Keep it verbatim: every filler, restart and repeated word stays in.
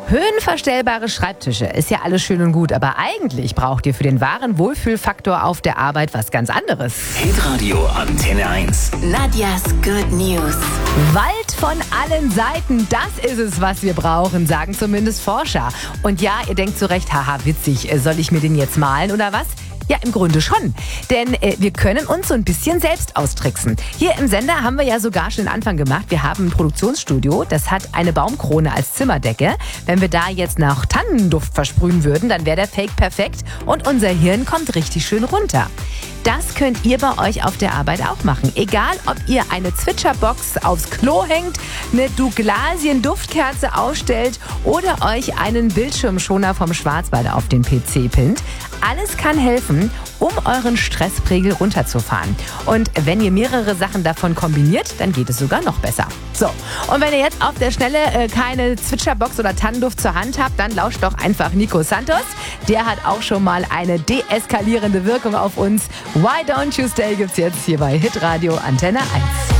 Höhenverstellbare Schreibtische ist ja alles schön und gut, aber eigentlich braucht ihr für den wahren Wohlfühlfaktor auf der Arbeit was ganz anderes. Hitradio Antenne eins. Nadjas Good News. Wald von allen Seiten, das ist es, was wir brauchen, sagen zumindest Forscher. Und ja, ihr denkt zu Recht, haha, witzig, soll ich mir den jetzt malen oder was? Ja, im Grunde schon. Denn äh, wir können uns so ein bisschen selbst austricksen. Hier im Sender haben wir ja sogar schon den Anfang gemacht. Wir haben ein Produktionsstudio, das hat eine Baumkrone als Zimmerdecke. Wenn wir da jetzt nach Tannenduft versprühen würden, dann wäre der Fake perfekt und unser Hirn kommt richtig schön runter. Das könnt ihr bei euch auf der Arbeit auch machen. Egal, ob ihr eine Zwitscherbox aufs Klo hängt, eine Douglasien-Duftkerze aufstellt oder euch einen Bildschirmschoner vom Schwarzwald auf den P C pinnt. Alles kann helfen, um euren Stresspegel runterzufahren. Und wenn ihr mehrere Sachen davon kombiniert, dann geht es sogar noch besser. So, und wenn ihr jetzt auf der Schnelle äh, keine Zwitscherbox oder Tannenduft zur Hand habt, dann lauscht doch einfach Nico Santos. Der hat auch schon mal eine deeskalierende Wirkung auf uns. Why Don't You Stay gibt's jetzt hier bei Hitradio Antenne eins.